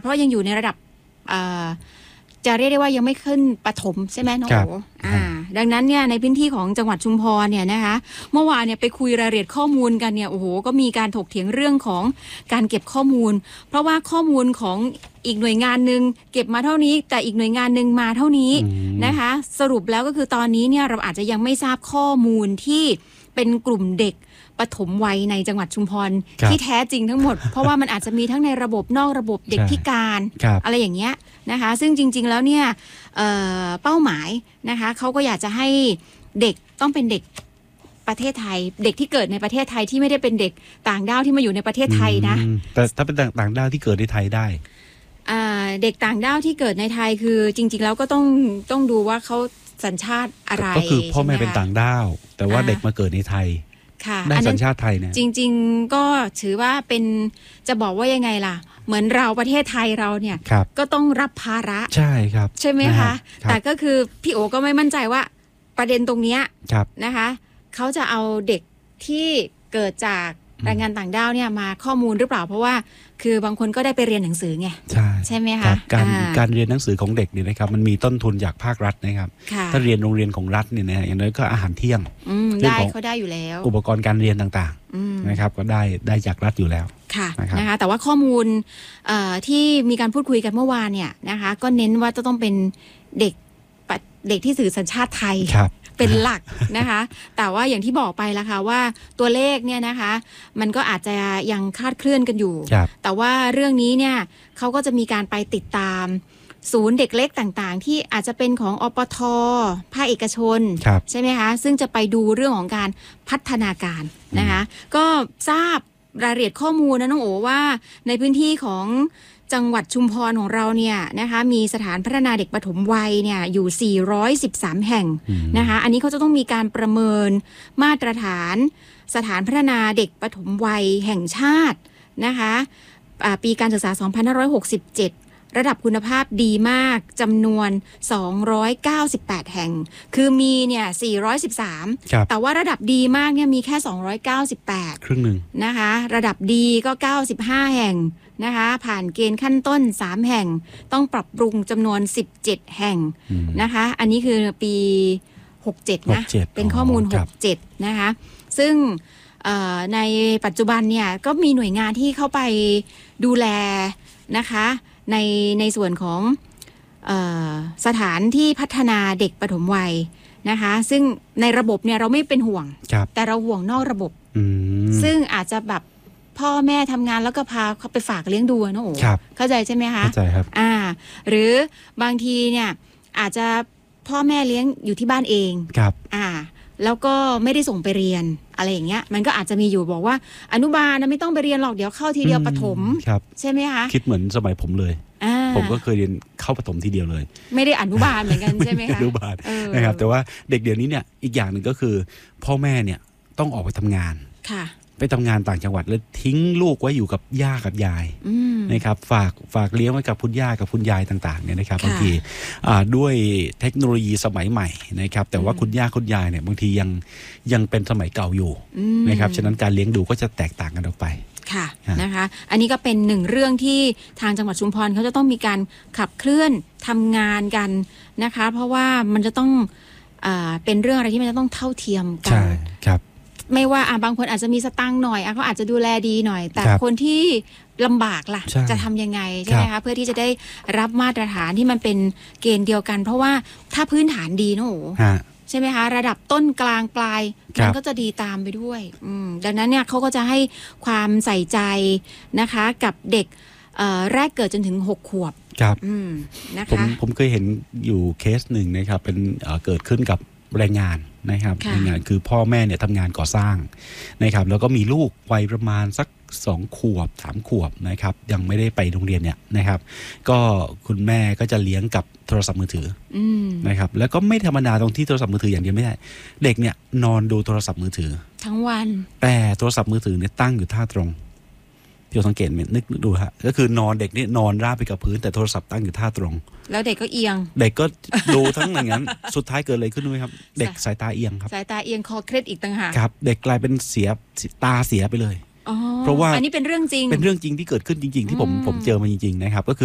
เพราะยังอยู่ในระดับจะเรียกได้ว่ายังไม่ขึ้นประถมใช่ไหมน้องโอ๋ดังนั้นเนี่ยในพื้นที่ของจังหวัดชุมพรเนี่ยนะคะเมื่อวานเนี่ยไปคุยรายละเอียดข้อมูลกันเนี่ยโอ้โหก็มีการถกเถียงเรื่องของการเก็บข้อมูลเพราะว่าข้อมูลของอีกหน่วยงานนึงเก็บมาเท่านี้แต่อีกหน่วยงานนึงมาเท่านี้นะคะสรุปแล้วก็คือตอนนี้เนี่ยเราอาจจะยังไม่ทราบข้อมูลที่เป็นกลุ่มเด็กปฐมวัยในจังหวัดชุมพรที่แท้จริงทั้งหมด เพราะว่ามันอาจจะมีทั้งในระบบนอกระบบเด็กพิการอะไรอย่างเงี้ยนะคะซึ่งจริงๆแล้วเนี่ยเป้าหมายนะคะเขาก็อยากจะให้เด็กต้องเป็นเด็กประเทศไทยเด็กที่เกิดในประเทศไทยที่ไม่ได้เป็นเด็กต่างด้าวที่มาอยู่ในประเทศไทยนะแต่ถ้าเป็นต่างด้าวที่เกิดในไทยได้เด็กต่างด้าวที่เกิดในไทยคือจริงๆแล้วก็ต้องดูว่าเขาสัญชาติอะไรก็คือพ่อแม่เป็นต่างด้าวแต่ว่าเด็กมาเกิดในไทยได้สัญชาติไทยเนี่ยจริงๆก็ถือว่าเป็นจะบอกว่ายังไงล่ะเหมือนเราประเทศไทยเราเนี่ยก็ต้องรับภาระใช่ครับใช่ไหมคะแต่ก็คือพี่โอก็ไม่มั่นใจว่าประเด็นตรงนี้นะคะเขาจะเอาเด็กที่เกิดจากแรงงานต่างด้าวเนี่ยมาข้อมูลหรือเปล่าเพราะว่าคือบางคนก็ได้ไปเรียนหนังสือไงใช่ไหมคะการเรียนหนังสือของเด็กเนี่ยนะครับมันมีต้นทุนจากภาครัฐนะครับถ้าเรียนโรงเรียนของรัฐเนี่ยนะอย่างน้อยก็อาหารเที่ยงได้เขาได้อยู่แล้วอุปกรณ์การเรียนต่างๆนะครับก็ได้จากรัฐอยู่แล้วค่ะนะคะแต่ว่าข้อมูลที่มีการพูดคุยกันเมื่อวานเนี่ยนะคะก็เน้นว่าจะต้องเป็นเด็กที่สื่อสัญชาติไทยเป็นหลักนะคะแต่ว่าอย่างที่บอกไปแล้วค่ะว่าตัวเลขเนี่ยนะคะมันก็อาจจะยังคลาดเคลื่อนกันอยู่แต่ว่าเรื่องนี้เนี่ยเขาก็จะมีการไปติดตามศูนย์เด็กเล็กต่างๆที่อาจจะเป็นของอปท.ภาคเอกชนใช่ไหมคะซึ่งจะไปดูเรื่องของการพัฒนาการนะคะก็ทราบรายละเอียดข้อมูลนะน้องโอว่าในพื้นที่ของจังหวัดชุมพรของเราเนี่ยนะคะมีสถานพัฒนาเด็กปฐมวัยเนี่ยอยู่413แห่งนะคะอันนี้เขาจะต้องมีการประเมินมาตรฐานสถานพัฒนาเด็กปฐมวัยแห่งชาตินะคะปีการศึกษา2567ระดับคุณภาพดีมากจำนวน298แห่งคือมีเนี่ย413แต่ว่าระดับดีมากเนี่ยมีแค่298 ครึ่งนึงนะคะระดับดีก็95แห่งนะคะผ่านเกณฑ์ขั้นต้น3แห่งต้องปรับปรุงจำนวน17แห่งนะคะอันนี้คือปี67นะเป็นข้อมูล67นะคะซึ่งในปัจจุบันเนี่ยก็มีหน่วยงานที่เข้าไปดูแลนะคะในส่วนของสถานที่พัฒนาเด็กปฐมวัยนะคะซึ่งในระบบเนี่ยเราไม่เป็นห่วงแต่เราห่วงนอกระบบซึ่งอาจจะแบบพ่อแม่ทำงานแล้วก็พาเขาไปฝากเลี้ยงดูนะโอ้เข้าใจใช่ไหมคะเข้าใจครับหรือบางทีเนี่ยอาจจะพ่อแม่เลี้ยงอยู่ที่บ้านเองแล้วก็ไม่ได้ส่งไปเรียนอะไรอย่างเงี้ยมันก็อาจจะมีอยู่บอกว่าอนุบาลนะไม่ต้องไปเรียนหรอกเดี๋ยวเข้าทีเดียวประถมใช่ไหมคะคิดเหมือนสมัยผมเลยผมก็เคยเรียนเข้าประถมทีเดียวเลยไม่ได้อนุบาลเหมือนกันใช่ไหมคะอนุบาลนะครับแต่ว่าเด็กเดี๋ยวนี้เนี่ยอีกอย่างหนึ่งก็คือพ่อแม่เนี่ยต้องออกไปทำงานไปทำงานต่างจังหวัดแล้วทิ้งลูกไว้อยู่กับย่ากับยายนะครับฝากเลี้ยงไว้กับคุณย่ากับคุณยายต่างๆเนี่ยนะครับบางทีด้วยเทคโนโลยีสมัยใหม่นะครับแต่ว่าคุณย่าคุณยายเนี่ยบางทียังเป็นสมัยเก่าอยู่นะครับฉะนั้นการเลี้ยงดูก็จะแตกต่างกันออกไปค่ะนะคะอันนี้ก็เป็นหนึ่งเรื่องที่ทางจังหวัดชุมพรเขาจะต้องมีการขับเคลื่อนทำงานกันนะคะเพราะว่ามันจะต้องเป็นเรื่องอะไรที่มันจะต้องเท่าเทียมกันใช่ครับไม่ว่าบางคนอาจจะมีสตังค์หน่อยเขาอาจจะดูแลดีหน่อยแต่คนที่ลำบากล่ะจะทำยังไงใช่ไหมคะเพื่อที่จะได้รับมาตรฐานที่มันเป็นเกณฑ์เดียวกันเพราะว่าถ้าพื้นฐานดีนะโอ้ใช่ไหมคะระดับต้นกลางปลายมันก็จะดีตามไปด้วยดังนั้นเนี่ยเขาก็จะให้ความใส่ใจนะคะกับเด็กแรกเกิดจนถึง6 ขวบครับนะคะผมเคยเห็นอยู่เคสหนึ่งนะครับเป็นเกิดขึ้นกับแรงงานนะครับแรงงานคือพ่อแม่เนี่ยทำงานก่อสร้างนะครับแล้วก็มีลูกวัยประมาณสัก2 ขวบ3 ขวบนะครับยังไม่ได้ไปโรงเรียนเนี่ยนะครับก็คุณแม่ก็จะเลี้ยงกับโทรศัพท์มือถือนะครับแล้วก็ไม่ธรรมดาตรงที่โทรศัพท์มือถืออย่างเดียวไม่ได้เด็กเนี่ยนอนดูโทรศัพท์มือถือทั้งวันแต่โทรศัพท์มือถือเนี่ยตั้งอยู่ท่าตรงที่เราสังเกตนึกดูฮะก็คือนอนเด็กนี่นอนราบไปกับพื้นแต่โทรศัพท์ตั้งอยู่ท่าตรงแล้วเด็กก็เอียงเด็กก็ดูทั้งอย่างนั้นสุดท้ายเกิดอะไรขึ้นรู้ไหมครับเด็กสายตาเอียงครับสายตาเอียงคอเคล็ดอีกต่างหากครับเด็กกลายเป็นตาเสียไปเลยเพราะว่าอันนี้เป็นเรื่องจริงที่เกิดขึ้นจริงๆที่ผมเจอมาจริงๆนะครับก็คือ